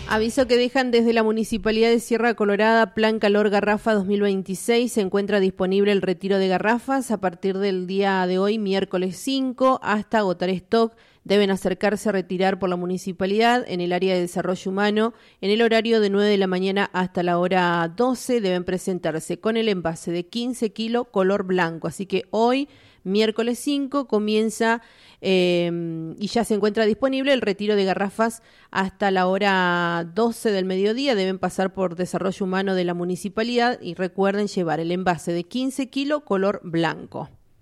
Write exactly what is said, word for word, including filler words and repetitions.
Aviso que dejan desde la Municipalidad de Sierra Colorada, Plan Calor Garrafa dos mil veintiséis. Se encuentra disponible el retiro de garrafas a partir del día de hoy, miércoles cinco, hasta agotar stock. Deben acercarse a retirar por la Municipalidad en el área de desarrollo humano en el horario de nueve de la mañana hasta la hora doce. Deben presentarse con el envase de quince kilos color blanco. Así que hoy, miércoles cinco, comienza eh, y ya se encuentra disponible el retiro de garrafas hasta la hora doce del mediodía. Deben pasar por desarrollo humano de la Municipalidad y recuerden llevar el envase de quince kilos color blanco.